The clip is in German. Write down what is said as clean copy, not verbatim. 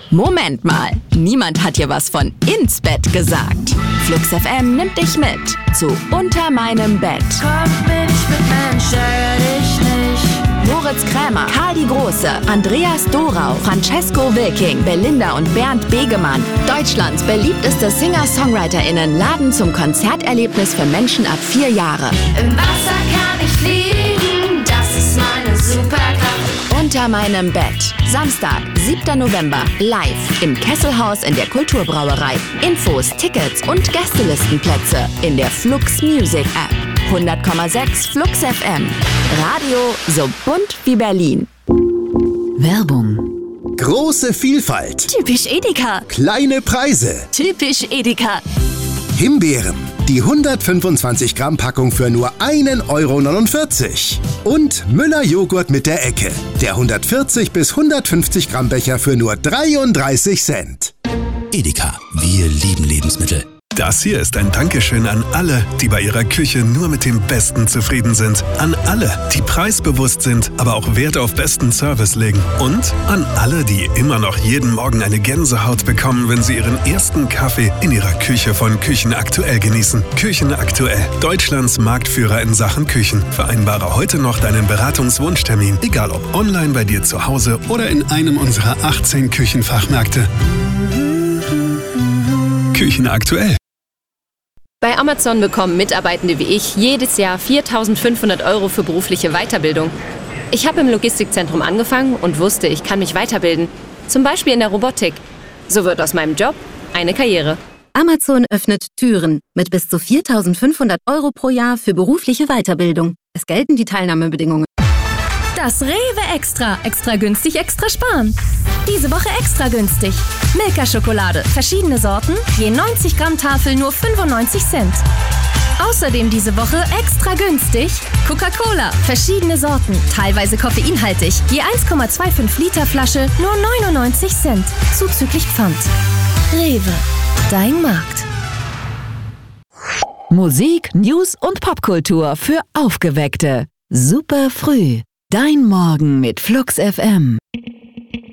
Moment mal, niemand hat hier was von ins Bett gesagt. Flux FM nimmt dich mit zu Unter meinem Bett. Komm, bin ich mit Mensch, ärgere dich nicht. Moritz Krämer, Karl die Große, Andreas Dorau, Francesco Wilking, Belinda und Bernd Begemann. Deutschlands beliebteste Singer-SongwriterInnen laden zum Konzerterlebnis für Menschen ab 4 Jahre. Im Wasser kann ich fliegen, das ist meine Superkraft. Unter meinem Bett. Samstag, 7. November, live im Kesselhaus in der Kulturbrauerei. Infos, Tickets und Gästelistenplätze in der Flux Music App. 100,6 Flux FM. Radio so bunt wie Berlin. Werbung. Große Vielfalt. Typisch Edeka. Kleine Preise. Typisch Edeka. Himbeeren. Die 125 Gramm Packung für nur 1,49 €. Und Müller Joghurt mit der Ecke. Der 140 bis 150 Gramm Becher für nur 33 Cent. Edeka, wir lieben Lebensmittel. Das hier ist ein Dankeschön an alle, die bei ihrer Küche nur mit dem Besten zufrieden sind. An alle, die preisbewusst sind, aber auch Wert auf besten Service legen. Und an alle, die immer noch jeden Morgen eine Gänsehaut bekommen, wenn sie ihren ersten Kaffee in ihrer Küche von Küchen Aktuell genießen. Küchen Aktuell, Deutschlands Marktführer in Sachen Küchen. Vereinbare heute noch deinen Beratungswunschtermin, egal ob online bei dir zu Hause oder in einem unserer 18 Küchenfachmärkte. Küchen Aktuell. Bei Amazon bekommen Mitarbeitende wie ich jedes Jahr 4.500 € für berufliche Weiterbildung. Ich habe im Logistikzentrum angefangen und wusste, ich kann mich weiterbilden. Zum Beispiel in der Robotik. So wird aus meinem Job eine Karriere. Amazon öffnet Türen mit bis zu 4.500 € pro Jahr für berufliche Weiterbildung. Es gelten die Teilnahmebedingungen. Das Rewe Extra. Extra günstig, extra sparen. Diese Woche extra günstig. Milka-Schokolade. Verschiedene Sorten. Je 90 Gramm Tafel nur 95 Cent. Außerdem diese Woche extra günstig. Coca-Cola. Verschiedene Sorten. Teilweise koffeinhaltig. Je 1,25 Liter Flasche nur 99 Cent. Zuzüglich Pfand. Rewe. Dein Markt. Musik, News und Popkultur für Aufgeweckte. Super früh. Dein Morgen mit Flux FM.